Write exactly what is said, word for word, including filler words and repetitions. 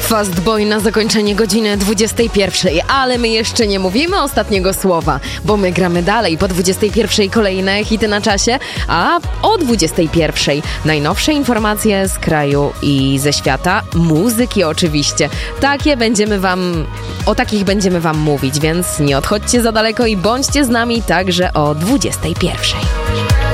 Fast Boy na zakończenie godziny dwudziestej pierwszej, ale my jeszcze nie mówimy ostatniego słowa, bo my gramy dalej. Po dwudziestej pierwszej kolejne hity na czasie, a o dwudziestej pierwszej najnowsze informacje z kraju i ze świata, muzyki oczywiście. Takie będziemy wam, o takich będziemy wam mówić, więc nie odchodźcie za daleko i bądźcie z nami także o dwudziestej pierwszej.